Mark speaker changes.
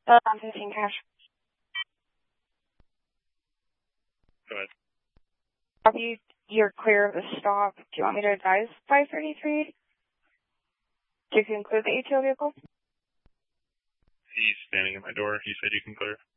Speaker 1: 15 cash.
Speaker 2: Go ahead.
Speaker 1: Copy, you're clear of the stop. Do you want me to advise 533 to conclude the ATO vehicle?
Speaker 2: He's standing at my door. He said you can clear.